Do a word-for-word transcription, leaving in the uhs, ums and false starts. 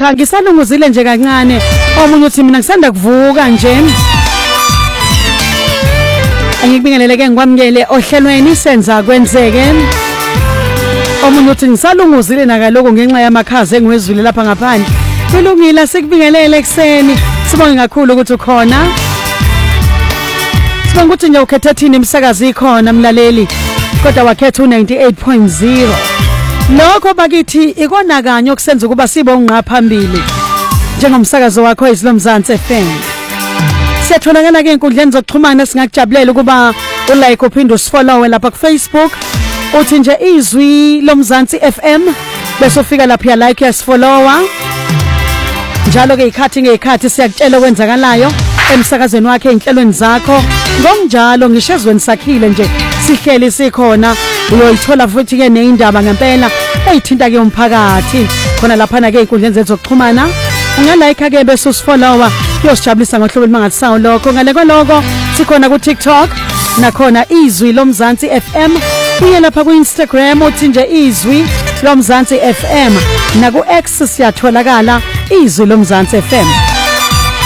cha ngisalunguzile nje kancane omunye uthi mina ngisanda kuvuka nje angikubingeleleke ngikwamukele ohlelweni senza kwenzeke omunye uthi ngisalunguzile nakaloko ngenxa yamakhazi engiwezwile lapha ngaphandle kulungile sikubingelele ekseni sibonge kakhulu ukuthi ukhona sibonga ukuthi nje ukhetha thini imsakazi ikhona mlaleli kodwa wakhetha u ninety-eight point zero lokho bakithi ikona kanye okusenza ukuba sibe ongqa phambili njengomsakazo wakho isilomzansi F M siyatholakala ke inkundleni zokuxhumana singakujabulela ukuba ulike uphinde usifollow lapha ku Facebook uthi nje izwi lomzansi F M bese ufika lapha ya like yasifollowa njalo ke ikhathi ngekhathi siyakutshela okwenzakalayo emsakazweni wakhe inhlelweni zakho ngokunjalo ngishezweni sakhile nje sihleli sikhona uyoyithola futhi ke neindaba ngempela eyithinta ke umphakathi khona lapha na ke inkundleni zezokuxhumana ungalike ke bese usifollowa uyosijabulisa ngohlobo limangathi sawo lokho ngale kwaloko sikhona ku TikTok nakhona izwi lomzansi F M uye lapha ku Instagram uthi nje izwi lomzansi F M na ku X siyatholakala izwi lomzansi F M